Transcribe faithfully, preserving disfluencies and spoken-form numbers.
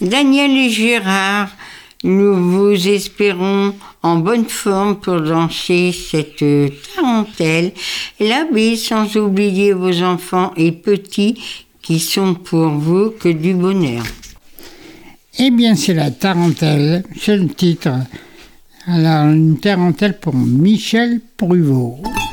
Daniel et Gérard, nous vous espérons en bonne forme pour danser cette tarentelle. La bise, sans oublier vos enfants et petits qui sont pour vous que du bonheur. Eh bien, c'est la tarentelle, c'est le titre. Alors, une tarentelle pour Michel Pruvot.